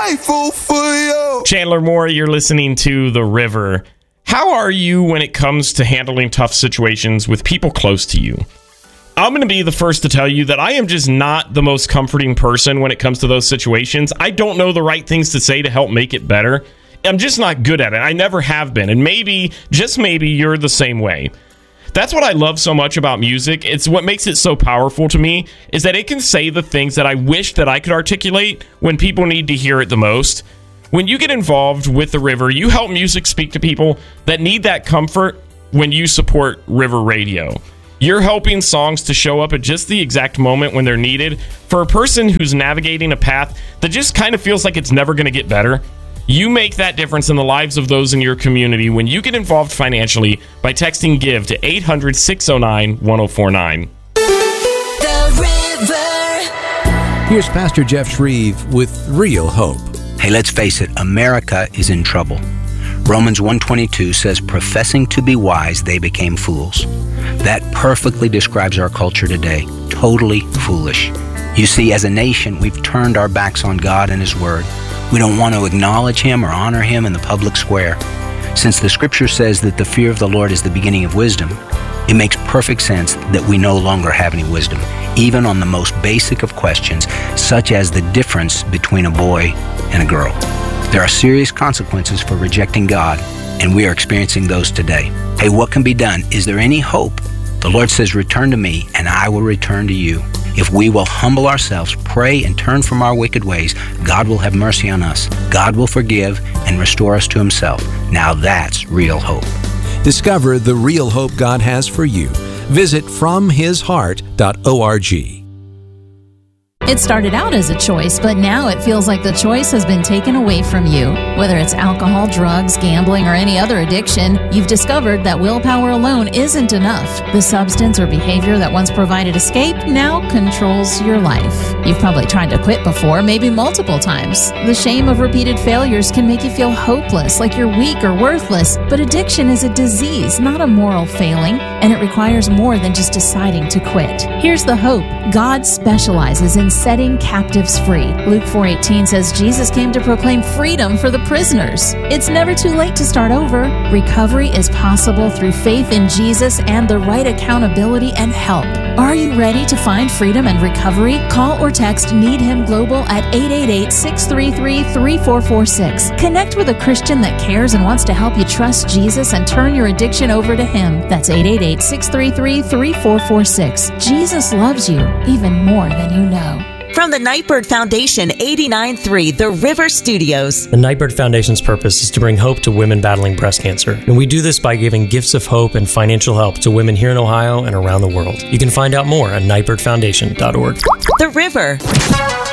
grateful for you. Chandler Moore, you're listening to The River. How are you when it comes to handling tough situations with people close to you? I'm going to be the first to tell you that I am just not the most comforting person when it comes to those situations. I don't know the right things to say to help make it better. I'm just not good at it. I never have been. And maybe, just maybe, you're the same way. That's what I love so much about music. It's what makes it so powerful to me, is that it can say the things that I wish that I could articulate when people need to hear it the most. When you get involved with The River, you help music speak to people that need that comfort when you support River Radio. You're helping songs to show up at just the exact moment when they're needed. For a person who's navigating a path that just kind of feels like it's never going to get better, you make that difference in the lives of those in your community when you get involved financially by texting GIVE to 800-609-1049. The River. Here's Pastor Jeff Shreve with Real Hope. Hey, let's face it, America is in trouble. Romans 1:22 says, professing to be wise, they became fools. That perfectly describes our culture today. Totally foolish. You see, as a nation, we've turned our backs on God and His Word. We don't want to acknowledge Him or honor Him in the public square. Since the Scripture says that the fear of the Lord is the beginning of wisdom, it makes perfect sense that we no longer have any wisdom, even on the most basic of questions, such as the difference between a boy and a girl. There are serious consequences for rejecting God, and we are experiencing those today. Hey, what can be done? Is there any hope? The Lord says, return to me, and I will return to you. If we will humble ourselves, pray, and turn from our wicked ways, God will have mercy on us. God will forgive and restore us to Himself. Now that's real hope. Discover the real hope God has for you. Visit FromHisHeart.org. It started out as a choice, but now it feels like the choice has been taken away from you. Whether it's alcohol, drugs, gambling, or any other addiction, you've discovered that willpower alone isn't enough. The substance or behavior that once provided escape now controls your life. You've probably tried to quit before, maybe multiple times. The shame of repeated failures can make you feel hopeless, like you're weak or worthless. But addiction is a disease, not a moral failing, and it requires more than just deciding to quit. Here's the hope. God specializes in setting captives free. Luke 4:18 says Jesus came to proclaim freedom for the prisoners. It's never too late to start over. Recovery is possible through faith in Jesus and the right accountability and help. Are you ready to find freedom and recovery? Call or text Need Him Global at 888-633-3446. Connect with a Christian that cares and wants to help you trust Jesus and turn your addiction over to Him. That's 888-633-3446. Jesus loves you even more than you know. From the Nightbird Foundation, 89.3 The River Studios. The Nightbird Foundation's purpose is to bring hope to women battling breast cancer. And we do this by giving gifts of hope and financial help to women here in Ohio and around the world. You can find out more at nightbirdfoundation.org. The River.